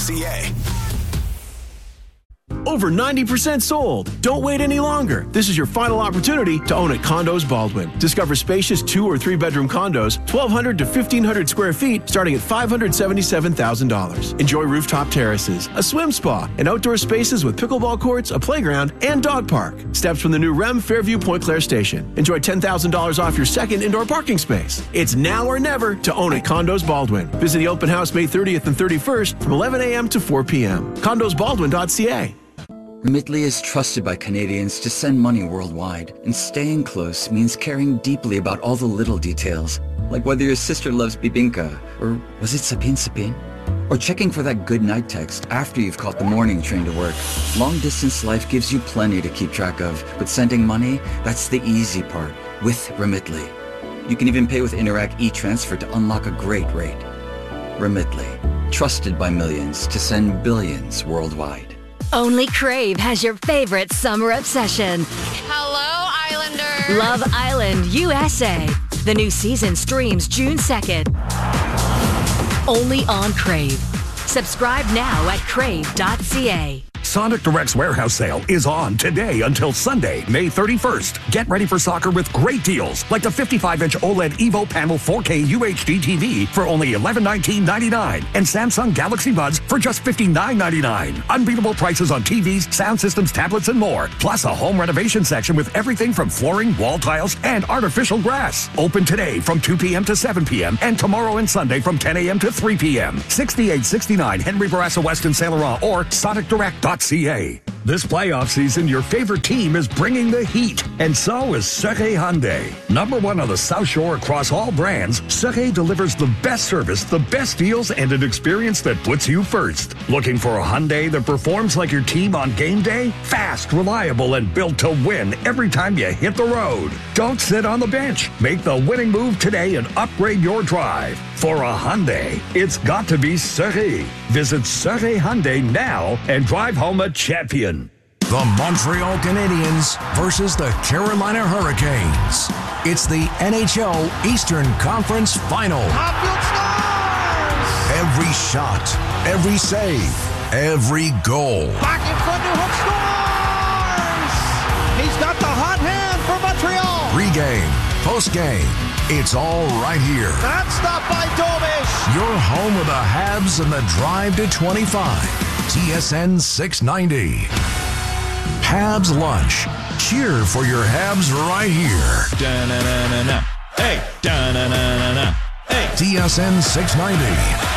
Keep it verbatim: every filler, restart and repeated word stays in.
C A. Over ninety percent sold. Don't wait any longer. This is your final opportunity to own at Condos Baldwin. Discover spacious two or three bedroom condos, twelve hundred to fifteen hundred square feet, starting at five hundred seventy-seven thousand dollars. Enjoy rooftop terraces, a swim spa, and outdoor spaces with pickleball courts, a playground, and dog park. Steps from the new R E M Fairview Point Claire station. Enjoy ten thousand dollars off your second indoor parking space. It's now or never to own at Condos Baldwin. Visit the open house May thirtieth and thirty-first from eleven a.m. to four p.m. condos baldwin dot c a. Remitly is trusted by Canadians to send money worldwide, and staying close means caring deeply about all the little details, like whether your sister loves bibinka, or was it sapin sapin? Or checking for that good night text after you've caught the morning train to work. Long-distance life gives you plenty to keep track of, but sending money, that's the easy part, with Remitly. You can even pay with Interac e-Transfer to unlock a great rate. Remitly, trusted by millions to send billions worldwide. Only Crave has your favorite summer obsession. Hello, Islanders. Love Island, U S A. The new season streams June second. Only on Crave. Subscribe now at crave dot c a. Sonic Direct's warehouse sale is on today until Sunday, May thirty-first. Get ready for soccer with great deals, like the fifty-five inch OLED Evo Panel four K U H D T V for only eleven nineteen ninety-nine, and Samsung Galaxy Buds for just fifty-nine ninety-nine. Unbeatable prices on T Vs, sound systems, tablets, and more. Plus a home renovation section with everything from flooring, wall tiles, and artificial grass. Open today from two p.m. to seven p.m. and tomorrow and Sunday from ten a.m. to three p.m. sixty-eight sixty-nine Henry Bourassa West in Saint Laurent or sonic direct dot c a. This playoff season, your favorite team is bringing the heat, and so is Serre Hyundai. Number one on the South Shore across all brands, Serre delivers the best service, the best deals, and an experience that puts you first. Looking for a Hyundai that performs like your team on game day? Fast, reliable, and built to win every time you hit the road. Don't sit on the bench. Make the winning move today and upgrade your drive. For a Hyundai, it's got to be Serre. Visit Serre Hyundai now and drive home a champion. The Montreal Canadiens versus the Carolina Hurricanes. It's the N H L Eastern Conference Final. Every shot, every save, every goal. Back in front, Newhook scores! He's got the hot hand for Montreal. Pre-game, post-game, it's all right here. That stop by Dobish. Your home of the Habs and the Drive to twenty-five. T S N six ninety. Habs Lunch. Cheer for your Habs right here. Da-na-na-na-na. Hey, da-na-na-na-na. Hey. T S N six ninety.